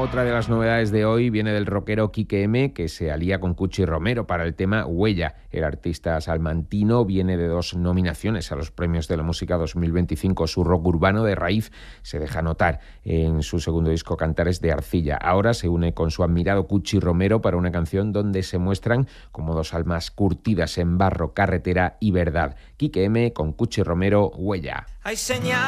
Otra de las novedades de hoy viene del rockero Quique M, que se alía con Cuchi Romero para el tema Huella. El artista salmantino viene de 2 nominaciones a los premios de la música 2025. Su rock urbano de raíz se deja notar en su segundo disco Cantares de Arcilla. Ahora se une con su admirado Cuchi Romero para una canción donde se muestran como 2 almas curtidas en barro, carretera y verdad. Quique M con Cuchi Romero, Huella.